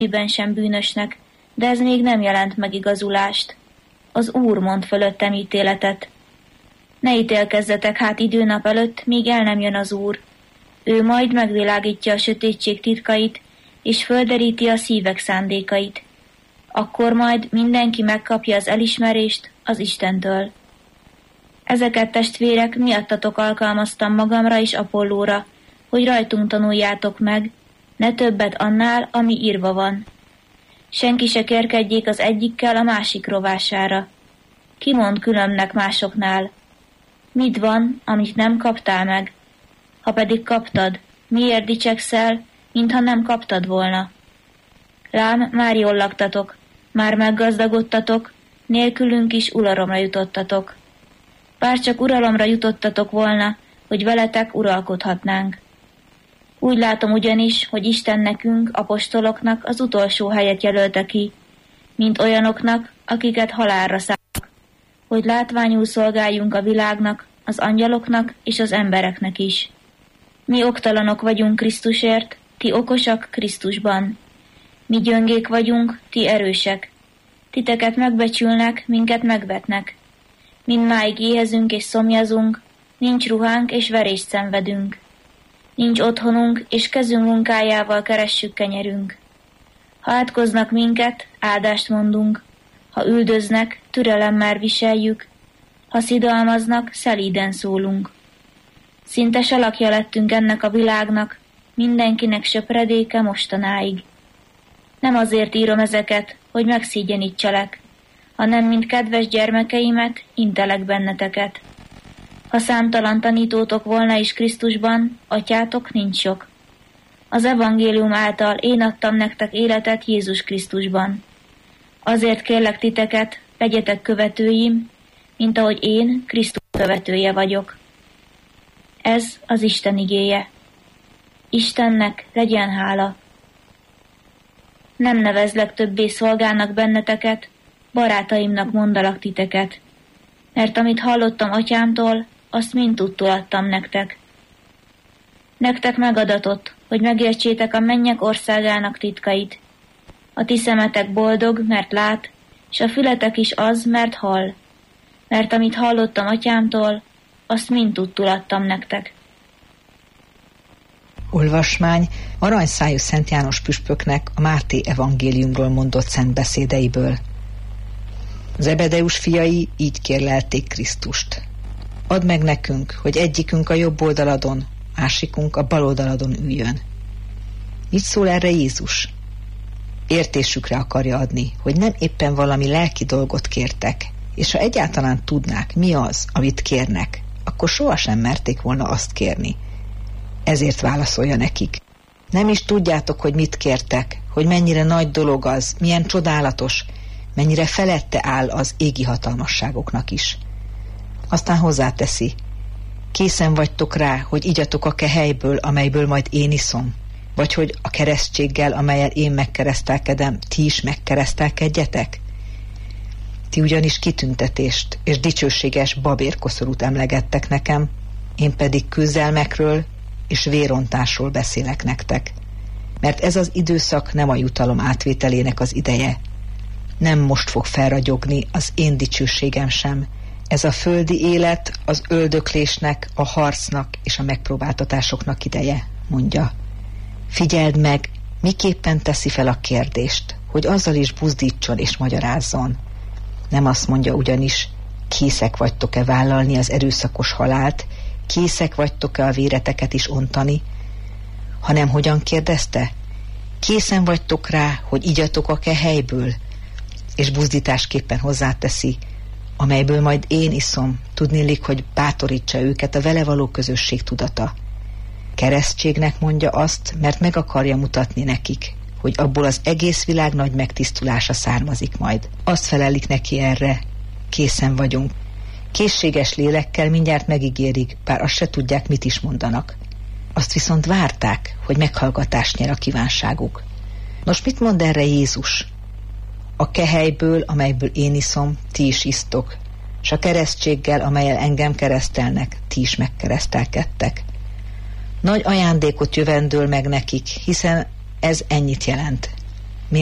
semmiben sem bűnösnek, de ez még nem jelent megigazulást. Az Úr mond fölöttem ítéletet. Ne ítélkezzetek hát időnap előtt, míg el nem jön az Úr. Ő majd megvilágítja a sötétség titkait, és földeríti a szívek szándékait. Akkor majd mindenki megkapja az elismerést az Istentől. Ezeket, testvérek, miattatok alkalmaztam magamra és Apollóra, hogy rajtunk tanuljátok meg, ne többet annál, ami írva van. Senki se kérkedjék az egyikkel a másik rovására. Ki mond különbnek másoknál? Mit van, amit nem kaptál meg? Ha pedig kaptad, miért dicsekszel, mintha nem kaptad volna? Lám, már jól laktatok, már meggazdagodtatok, nélkülünk is uralomra jutottatok. Bárcsak uralomra jutottatok volna, hogy veletek uralkodhatnánk. Úgy látom ugyanis, hogy Isten nekünk, apostoloknak az utolsó helyet jelölte ki, mint olyanoknak, akiket halálra szálltak, hogy látványul szolgáljunk a világnak, az angyaloknak és az embereknek is. Mi oktalanok vagyunk Krisztusért, ti okosak Krisztusban. Mi gyöngék vagyunk, ti erősek. Titeket megbecsülnek, minket megvetnek. Mindmáig éhezünk és szomjazunk, nincs ruhánk és verést szenvedünk. Nincs otthonunk, és kezünk munkájával keressük kenyerünk. Ha átkoznak minket, áldást mondunk, ha üldöznek, türelemmel viseljük, ha szidalmaznak, szelíden szólunk. Szinte salakja lettünk ennek a világnak, mindenkinek söpredéke mostanáig. Nem azért írom ezeket, hogy megszégyenítselek, hanem mint kedves gyermekeimet, intelek benneteket. Ha számtalan tanítótok volna is Krisztusban, atyátok nincs sok. Az evangélium által én adtam nektek életet Jézus Krisztusban. Azért kérlek titeket, legyetek követőim, mint ahogy én Krisztus követője vagyok. Ez az Isten igéje. Istennek legyen hála. Nem nevezlek többé szolgának benneteket, barátaimnak mondalak titeket, mert amit hallottam atyámtól, azt mind tudtul adtam nektek. Nektek megadatott, hogy megértsétek a mennyek országának titkait. A ti szemetek boldog, mert lát, és a fületek is az, mert hall. Mert amit hallottam atyámtól, azt mind tudtul adtam nektek. Olvasmány aranyszájú Szent János püspöknek a Máté evangéliumról mondott szent beszédeiből. Zebedeus fiai így kérlelték Krisztust. Add meg nekünk, hogy egyikünk a jobb oldaladon, másikunk a bal oldaladon üljön. Mit szól erre Jézus? Értésükre akarja adni, hogy nem éppen valami lelki dolgot kértek, és ha egyáltalán tudnák, mi az, amit kérnek, akkor sohasem merték volna azt kérni. Ezért válaszolja nekik. Nem is tudjátok, hogy mit kértek, hogy mennyire nagy dolog az, milyen csodálatos, mennyire felette áll az égi hatalmasságoknak is. Aztán hozzáteszi, készen vagytok rá, hogy igyatok a kehelyből, amelyből majd én iszom, vagy hogy a keresztséggel, amellyel én megkeresztelkedem, ti is megkeresztelkedjetek? Ti ugyanis kitüntetést és dicsőséges babérkoszorút emlegettek nekem, én pedig küzdelmekről és vérontásról beszélek nektek. Mert ez az időszak nem a jutalom átvételének az ideje. Nem most fog felragyogni az én dicsőségem sem. Ez a földi élet az öldöklésnek, a harcnak és a megpróbáltatásoknak ideje, mondja. Figyeld meg, miképpen teszi fel a kérdést, hogy azzal is buzdítson és magyarázzon. Nem azt mondja ugyanis, készek vagytok-e vállalni az erőszakos halált, készek vagytok-e a véreteket is ontani, hanem hogyan kérdezte? Készen vagytok rá, hogy igyatok a kehelyből, és buzdításképpen hozzáteszi, amelyből majd én iszom, tudniillik, hogy bátorítsa őket a vele való közösség tudata. Keresztségnek mondja azt, mert meg akarja mutatni nekik, hogy abból az egész világ nagy megtisztulása származik majd. Azt felelik neki erre, készen vagyunk. Készséges lélekkel mindjárt megígérik, bár azt se tudják, mit is mondanak. Azt viszont várták, hogy meghallgatást nyer a kívánságuk. Nos, mit mond erre Jézus? A kehelyből, amelyből én iszom, ti is isztok, s a keresztséggel, amellyel engem keresztelnek, ti is megkeresztelkedtek. Nagy ajándékot jövendől meg nekik, hiszen ez ennyit jelent.